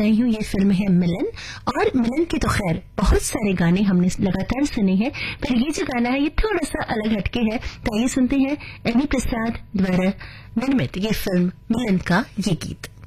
रही हूँ, ये फिल्म है मिलन। और मिलन के तो खैर बहुत सारे गाने हमने लगातार सुने हैं, पर ये जो गाना है ये थोड़ा सा अलग हटके है। तो आइए सुनते हैं एमी प्रसाद द्वारा निर्मित ये फिल्म मिलन का ये गीत।